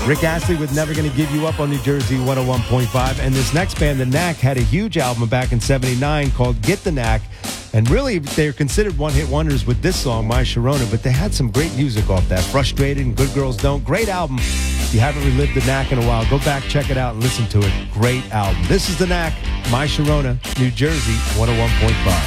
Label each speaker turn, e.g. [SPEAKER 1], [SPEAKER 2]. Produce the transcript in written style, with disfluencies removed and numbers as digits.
[SPEAKER 1] Rick Astley with Never Gonna Give You Up on New Jersey 101.5. And this next band, The Knack, had a huge album back in 79 called Get the Knack. And really, they're considered one-hit wonders with this song, My Sharona, but they had some great music off that. Frustrated and Good Girls Don't. Great album. If you haven't relived The Knack in a while, go back, check it out, and listen to it. Great album. This is The Knack, My Sharona, New Jersey 101.5.